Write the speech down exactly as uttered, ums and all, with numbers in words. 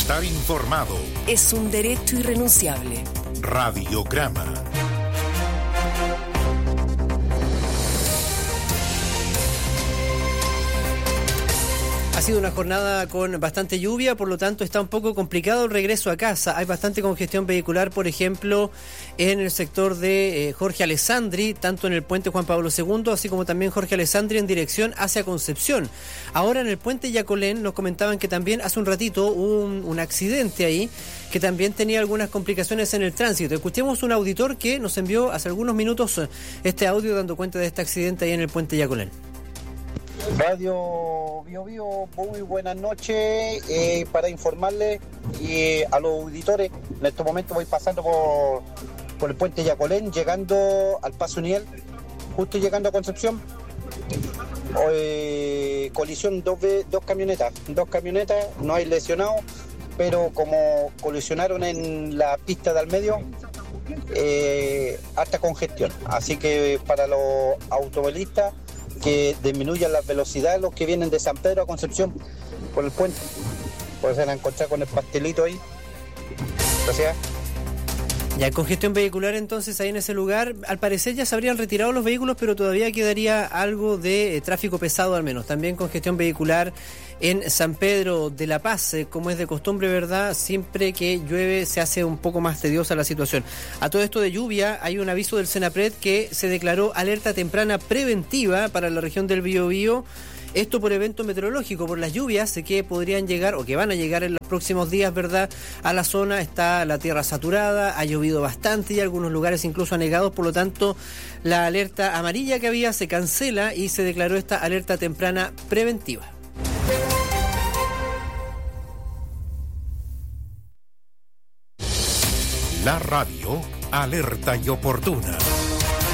Estar informado es un derecho irrenunciable. Radiograma. Ha sido una jornada con bastante lluvia, por lo tanto está un poco complicado el regreso a casa. Hay bastante congestión vehicular, por ejemplo, en el sector de eh, Jorge Alessandri, tanto en el puente Juan Pablo segundo, así como también Jorge Alessandri en dirección hacia Concepción. Ahora en el puente Yacolén nos comentaban que también hace un ratito hubo un, un accidente ahí, que también tenía algunas complicaciones en el tránsito. Escuchemos un auditor que nos envió hace algunos minutos este audio dando cuenta de este accidente ahí en el puente Yacolén. Radio Bio Bio, muy buenas noches, eh, para informarles eh, a los auditores. En estos momentos voy pasando por, por el puente Yacolén, llegando al Paso Uniel, justo llegando a Concepción. Eh, colisión dos, dos camionetas, dos camionetas, no hay lesionados, pero como colisionaron en la pista del medio, eh, harta congestión. Así que para los automovilistas, que disminuyan las velocidades los que vienen de San Pedro a Concepción por el puente. Pues se van a encontrar con el pastelito ahí. Gracias. Ya hay congestión vehicular entonces ahí en ese lugar. Al parecer ya se habrían retirado los vehículos, pero todavía quedaría algo de eh, tráfico pesado al menos. También congestión vehicular en San Pedro de la Paz, eh, como es de costumbre, ¿verdad? Siempre que llueve se hace un poco más tediosa la situación. A todo esto de lluvia hay un aviso del Senapred que se declaró alerta temprana preventiva para la región del Biobío. Esto por evento meteorológico, por las lluvias que podrían llegar o que van a llegar en los próximos días, ¿verdad? A la zona está la tierra saturada, ha llovido bastante y algunos lugares incluso anegados, por lo tanto la alerta amarilla que había se cancela y se declaró esta alerta temprana preventiva. La radio alerta y oportuna.